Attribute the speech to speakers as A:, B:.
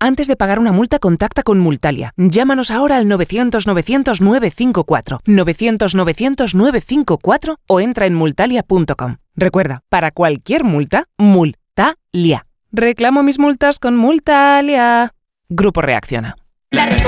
A: Antes de pagar una multa, contacta con Multalia. Llámanos ahora al 900-900-954, 900-900-954 o entra en multalia.com. Recuerda, para cualquier multa, Multalia. Reclamo mis multas con Multalia. Grupo Reacciona.